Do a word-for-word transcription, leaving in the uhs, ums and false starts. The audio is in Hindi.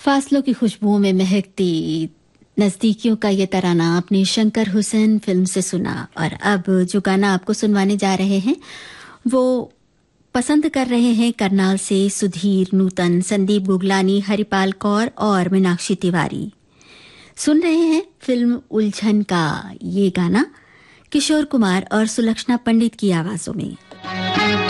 फासलों की खुशबुओं में महकती नजदीकियों का ये तराना आपने शंकर हुसैन फिल्म से सुना। और अब जो गाना आपको सुनवाने जा रहे हैं वो पसंद कर रहे हैं करनाल से सुधीर, नूतन, संदीप गुगलानी, हरिपाल कौर और मीनाक्षी तिवारी। सुन रहे हैं फिल्म उलझन का ये गाना किशोर कुमार और सुलक्षणा पंडित की आवाजों में।